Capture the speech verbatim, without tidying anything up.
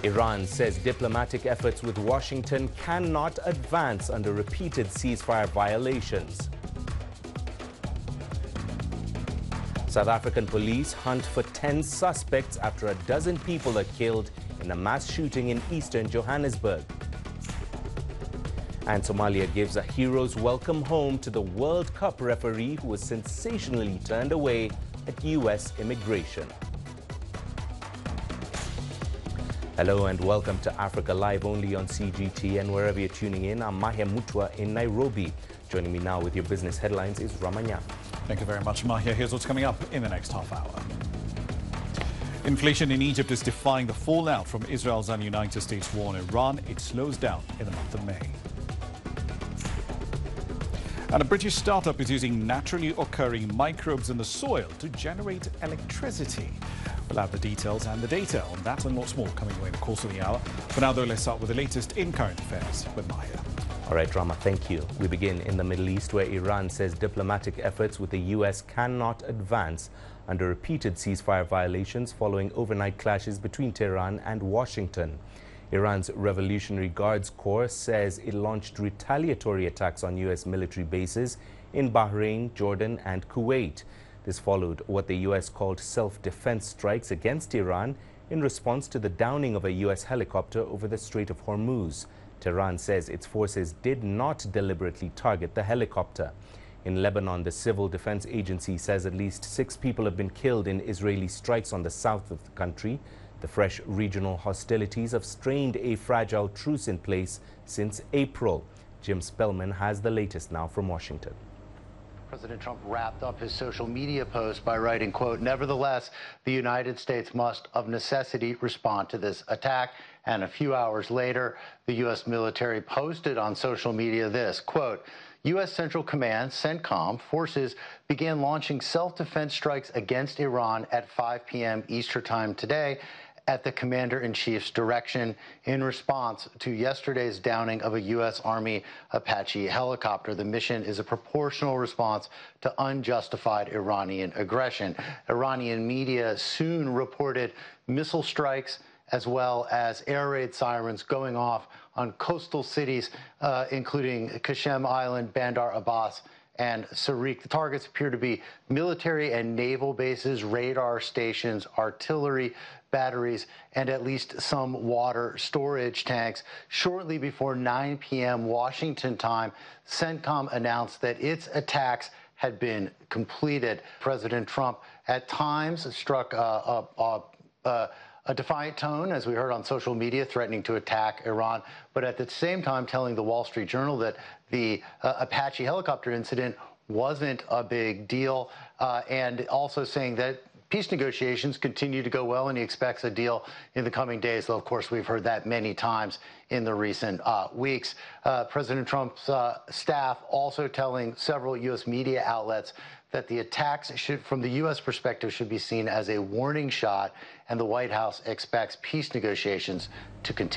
Iran says diplomatic efforts with Washington cannot advance under repeated ceasefire violations. South African police hunt for ten suspects after a dozen people are killed in a mass shooting in eastern Johannesburg. And Somalia gives a hero's welcome home to the World Cup referee who was sensationally turned away at U S immigration. Hello and welcome to Africa Live, only on C G T and wherever you're tuning in. I'm Mahia Mutwa in Nairobi. Joining me now with your business headlines is Ramanya. Thank you very much, Mahia. Here's what's coming up in the next half hour. Inflation in Egypt is defying the fallout from Israel's and United States war on Iran. It slows down in the month of May. And a British startup is using naturally occurring microbes in the soil to generate electricity. We'll have the details and the data on that and lots more coming away in the course of the hour. For now, though, let's start with the latest in current affairs with Mahia. All right, Rama, thank you. We begin in the Middle East, where Iran says diplomatic efforts with the U S cannot advance under repeated ceasefire violations following overnight clashes between Tehran and Washington. Iran's Revolutionary Guards Corps says it launched retaliatory attacks on U S military bases in Bahrain, Jordan and Kuwait. This followed what the U S called self-defense strikes against Iran in response to the downing of a U S helicopter over the Strait of Hormuz. Tehran says its forces did not deliberately target the helicopter. In Lebanon, the Civil Defense Agency says at least six people have been killed in Israeli strikes on the south of the country. The fresh regional hostilities have strained a fragile truce in place since April. Jim Spellman has the latest now from Washington. President Trump wrapped up his social media post by writing, quote, "Nevertheless, the United States must of necessity respond to this attack." And a few hours later, the U S military posted on social media this, quote, "U S Central Command, CENTCOM, forces began launching self-defense strikes against Iran at five p m Eastern Time today at the Commander-in-Chief's direction in response to yesterday's downing of a U S Army Apache helicopter. The mission is a proportional response to unjustified Iranian aggression." Iranian media soon reported missile strikes as well as air raid sirens going off on coastal cities, uh, including Qasem Island, Bandar Abbas, and Sarik. The targets appear to be military and naval bases, radar stations, artillery batteries, and at least some water storage tanks. Shortly before nine p m Washington time, CENTCOM announced that its attacks had been completed. President Trump at times struck a, a, a, a a defiant tone, as we heard on social media, threatening to attack Iran, but at the same time telling the Wall Street Journal that the uh, Apache helicopter incident wasn't a big deal, uh, and also saying that peace negotiations continue to go well and he expects a deal in the coming days, though, of course, we've heard that many times in the recent uh, weeks. Uh, President Trump's uh, staff also telling several U S media outlets that the attacks should, from the U S perspective, should be seen as a warning shot, and the White House expects peace negotiations to continue.